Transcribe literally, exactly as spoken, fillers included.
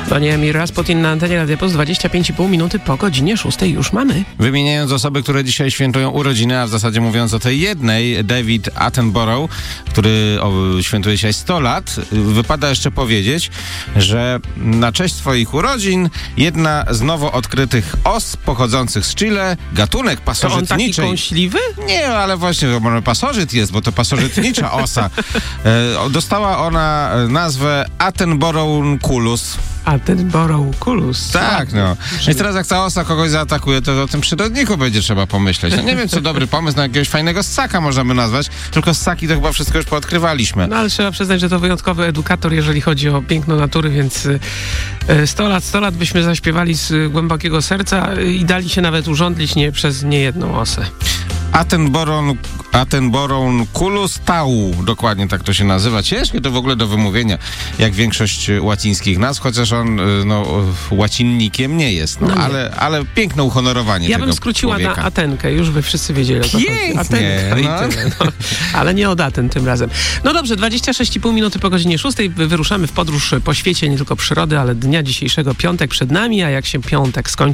Panie Emir Rasputin na antenie Radia Post, dwadzieścia pięć i pół minuty po godzinie szóstej już mamy. Wymieniając osoby, które dzisiaj świętują urodziny, a w zasadzie mówiąc o tej jednej, David Attenborough, który o, świętuje dzisiaj sto lat, wypada jeszcze powiedzieć, że na cześć swoich urodzin jedna z nowo odkrytych os pochodzących z Chile, gatunek pasożytniczej. To on taki kąśliwy? Nie, ale właśnie może pasożyt jest, bo to pasożytnicza osa. E, dostała ona nazwę Attenborough-culus. Attenborough-culus. Tak, no. I teraz jak ta osa kogoś zaatakuje, to o tym przyrodniku będzie trzeba pomyśleć. No nie wiem, co dobry pomysł na jakiegoś fajnego ssaka możemy nazwać, tylko ssaki to chyba wszystko już poodkrywaliśmy. No ale trzeba przyznać, że to wyjątkowy edukator, jeżeli chodzi o piękno natury, więc sto lat, sto lat byśmy zaśpiewali z głębokiego serca i dali się nawet urządlić nie przez niejedną osę. Attenborough, Attenborough-culus tau, dokładnie tak to się nazywa. Ciężkie to w ogóle do wymówienia, jak większość łacińskich nazw, chociaż on no, łacinnikiem nie jest, no, no nie. Ale, ale piękne uhonorowanie ja tego bym skróciła człowieka. Na Atenkę, już by wszyscy wiedzieli o co Pięknie, chodzi. Atenka no. i tyle, no. Ale nie od Aten tym razem. No dobrze, dwadzieścia sześć i pół minuty po godzinie szóstej wyruszamy w podróż po świecie, nie tylko przyrody, ale dnia dzisiejszego. Piątek przed nami, a jak się piątek skończy,